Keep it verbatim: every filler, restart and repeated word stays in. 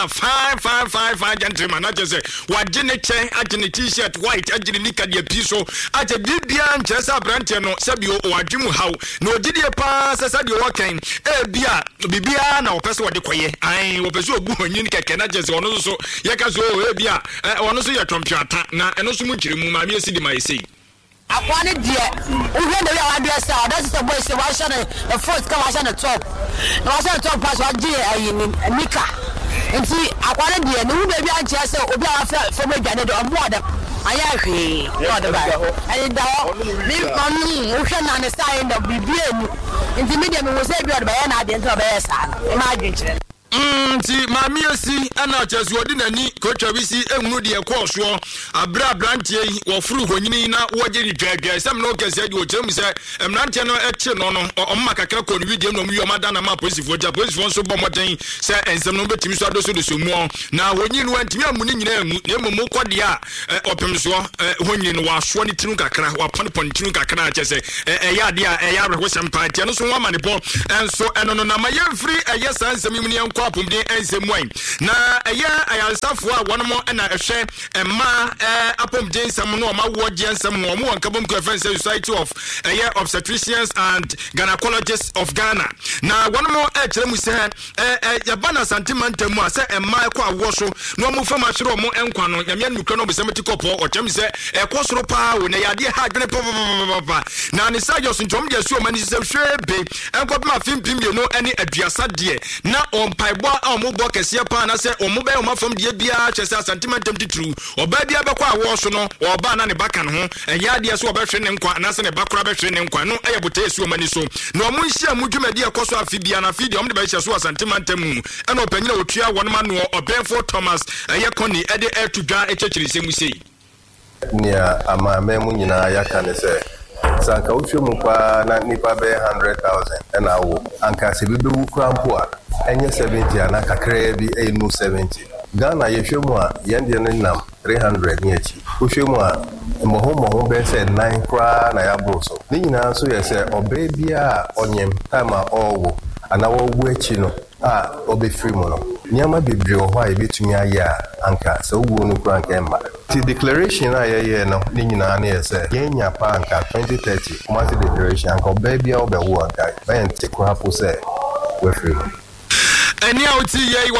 fine fine fine fine gentleman na just say wagene chen agene t-shirt white agene nika de piso ate bibia nchesa brante no sabio wadwemu haw na odidie pa sesa de wokan e bia bibia na opese wode koye ai opese ogu honyin keke na just ono so ye ka so e bia ono so ye twompiata na eno so mu nkiremu ma me esi di mai sei akwane die uhe de ya wadress out that is the boy say why shall the first come why shall the top na why shall the top pass wa die ayi nika nti akwane die no hu bia anche say obi a fa fa medwane de omo adam aya hwe no de ba ayi da ho mi manu uhe na ne sai ndo bibia nu nti media me wo say bia de ba ya na ade nti ba ya sa no ma adwenkyere Nti mami esi ana chesu odi nani kocha bisi ehunu de ekwoso abra brantie wo furu honyini na woje ni dwedwe sem no kese di o chem se emrantie no eche no no omma kakra ko ni video no mu yo mada na ma police fo ja police fo so bomoden se ensem no betimi so adoso de somu na honyini no antimi amuni nyina emu na emu kode a opem so honyini no waso ni tinu kakra wa pon pon tinu kakra a chese e ya de a e ya rehwo sem party no so wa mane bon enso eno no na ma yemfiri eye sansem mu ne apumde ensem na eye ayansafo a wono na ehwe emma apumde ensem no ma wo je ensem no mo wankabom conference society of eye obstetricians and gynecologists of Ghana na wono mo e kire mu se eh ya bana sentimental mu ase emma ekwa awo so no mo fama hwere mo enkwa no nyame nukro no besemeti kopo o chem se ekosoro pa wo na yade ha dwene papa na ne sajos ntom de su o mani se hwebe enkwa ma fimpim ye no ene aduasa de na ompa bo a omo bo kese pa na se omo be omo fam de bia chese sentimental titru oba bia be kwa awo so no oba na ne baka no ho eya de so oba hwe ne nkwa na se ne bakora be hwe ne nkwa no eye bote esu omani so na omo nhia mu dwumade ekoso afibia na afidi omo de be hye so sentimental mu ena opanyina otua won ma no obenfo Thomas eye koni ede etudwa echechirise mu sei nia amame mu nyina yaka ne se sanka uchu mu pa na nipa be one hundred thousand ena wo anka se bibe wu krampo a enye seventy ana kakra bi enu seventy Ghana yehwemu a yende ne nam three hundred ni achi uhwemu a moho moho be se nine kra na ya broso ni nyina so ye se obe bia onyem time a owo ana wo wu achi no a obe free mo no nyama bebre ho a ebetumi aya anka se wo no kra anka emma ti declaration a ye ye no ni nyina na ye se yenya pa anka twenty thirty monthly declaration anka obe bia obe wo anka ben te kra po se we free mo eni a oti ye